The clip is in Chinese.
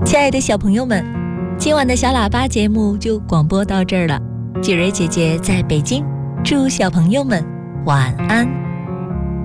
亲爱的小朋友们，今晚的小喇叭节目就广播到这儿了。雪蕊姐姐在北京，祝小朋友们晚安。